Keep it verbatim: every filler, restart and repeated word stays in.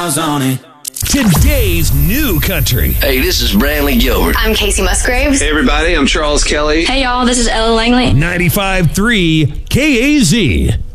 miles on it. Today's new country. Hey, this is Brantley Gilbert. I'm Casey Musgraves. Hey, everybody, I'm Charles Kelly. Hey, y'all, this is Ella Langley. ninety-five point three K A Z.